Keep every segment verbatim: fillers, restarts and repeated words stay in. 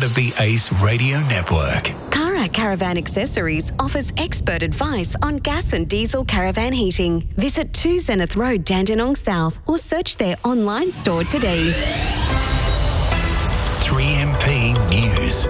of the Ace Radio Network. Cara Caravan Accessories offers expert advice on gas and diesel caravan heating. Visit two Zenith Road, Dandenong South, or search their online store today. three M P News.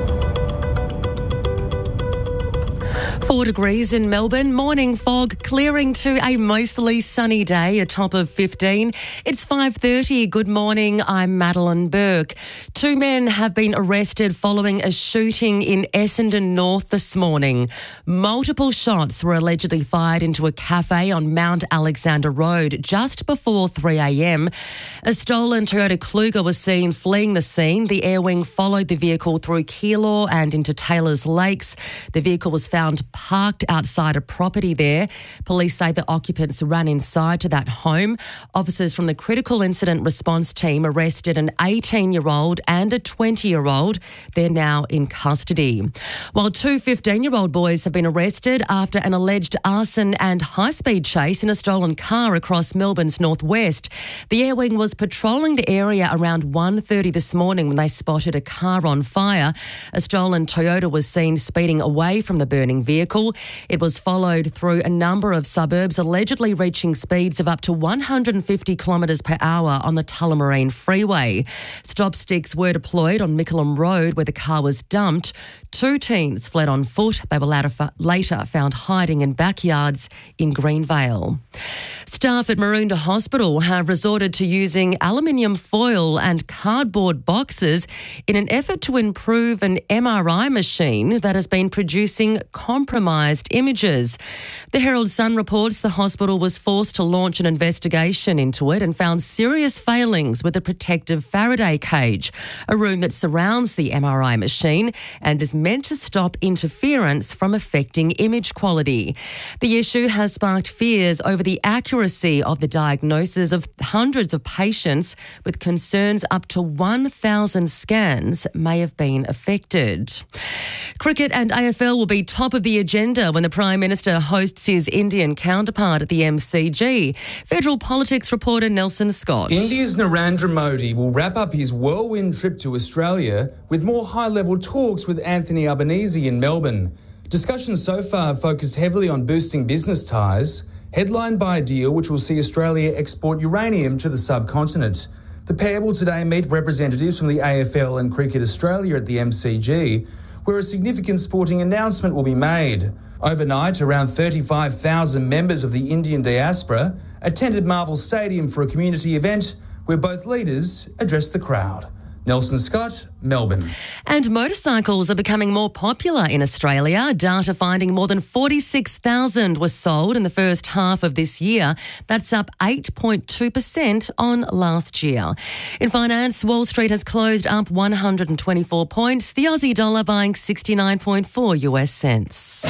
Four degrees in Melbourne. Morning fog clearing to a mostly sunny day, a top of fifteen. It's five thirty. Good morning. I'm Madeline Burke. Two men have been arrested following a shooting in Essendon North this morning. Multiple shots were allegedly fired into a cafe on Mount Alexander Road just before three a.m. A stolen Toyota Kluger was seen fleeing the scene. The Air Wing followed the vehicle through Keilor and into Taylors Lakes. The vehicle was found parked outside a property there. Police say the occupants ran inside to that home. Officers from the Critical Incident Response Team arrested an eighteen-year-old and a twenty-year-old. They're now in custody. While two fifteen-year-old boys have been arrested after an alleged arson and high-speed chase in a stolen car across Melbourne's northwest. The Air Wing was patrolling the area around one thirty this morning when they spotted a car on fire. A stolen Toyota was seen speeding away from the burning vehicle. It was followed through a number of suburbs, allegedly reaching speeds of up to one hundred fifty kilometres per hour on the Tullamarine Freeway. Stop sticks were deployed on Mickleham Road where the car was dumped. Two teens fled on foot. They were later found hiding in backyards in Greenvale. Staff at Maroondah Hospital have resorted to using aluminium foil and cardboard boxes in an effort to improve an M R I machine that has been producing compromised images. The Herald Sun reports the hospital was forced to launch an investigation into it and found serious failings with the protective Faraday cage, a room that surrounds the M R I machine and is meant to stop interference from affecting image quality. The issue has sparked fears over the accuracy of the diagnosis of hundreds of patients, with concerns up to one thousand scans may have been affected. Cricket and A F L will be top of the agenda when the Prime Minister hosts his Indian counterpart at the M C G. Federal politics reporter Nelson Scott. India's Narendra Modi will wrap up his whirlwind trip to Australia with more high-level talks with Anthony Albanese in Melbourne. Discussions so far have focused heavily on boosting business ties, headlined by a deal which will see Australia export uranium to the subcontinent. The pair will today meet representatives from the A F L and Cricket Australia at the M C G, where a significant sporting announcement will be made. Overnight, around thirty-five thousand members of the Indian diaspora attended Marvel Stadium for a community event where both leaders addressed the crowd. Nelson Scott, Melbourne. And motorcycles are becoming more popular in Australia. Data finding more than forty-six thousand were sold in the first half of this year. That's up eight point two percent on last year. In finance, Wall Street has closed up one hundred twenty-four points. The Aussie dollar buying sixty-nine point four US cents.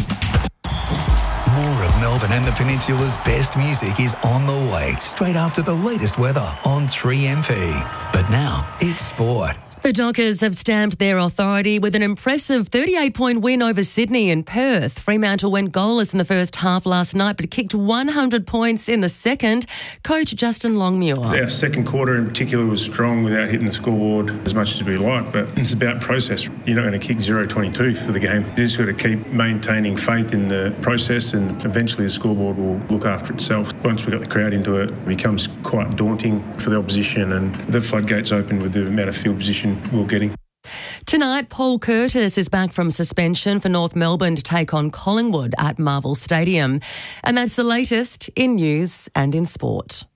More of Melbourne and the Peninsula's best music is on the way, straight after the latest weather on three M P. But now, it's sport. The Dockers have stamped their authority with an impressive thirty-eight point win over Sydney and Perth. Fremantle went goalless in the first half last night, but kicked one hundred points in the second. Coach Justin Longmuir. Our second quarter in particular was strong without hitting the scoreboard as much as we like, but it's about process. You're not going to kick zero twenty-two for the game. You just got to keep maintaining faith in the process, and eventually the scoreboard will look after itself. Once we got the crowd into it, it becomes quite daunting for the opposition, and the floodgates open with the amount of field position we're getting. Tonight, Paul Curtis is back from suspension for North Melbourne to take on Collingwood at Marvel Stadium. And that's the latest in news and in sport.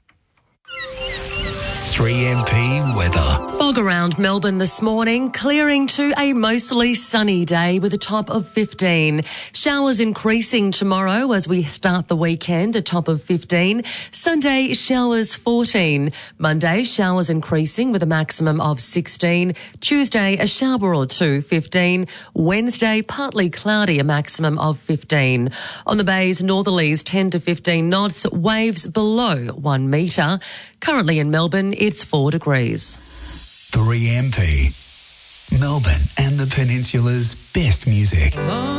three M P weather. Fog around Melbourne this morning, clearing to a mostly sunny day with a top of fifteen. Showers increasing tomorrow as we start the weekend, a top of fifteen. Sunday, showers fourteen. Monday, showers increasing with a maximum of sixteen. Tuesday, a shower or two, fifteen. Wednesday, partly cloudy, a maximum of fifteen. On the bays, northerlies ten to fifteen knots, waves below one metre. Currently in Melbourne, it's four degrees. three M P. Melbourne and the Peninsula's best music.